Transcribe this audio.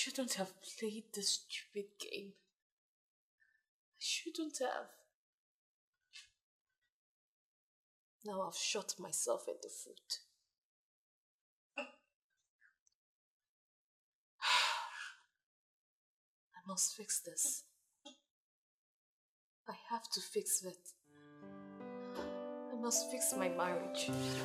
shouldn't have played this stupid game. I shouldn't have. Now I've shot myself in the foot. I must fix this. I have to fix it. I must fix my marriage.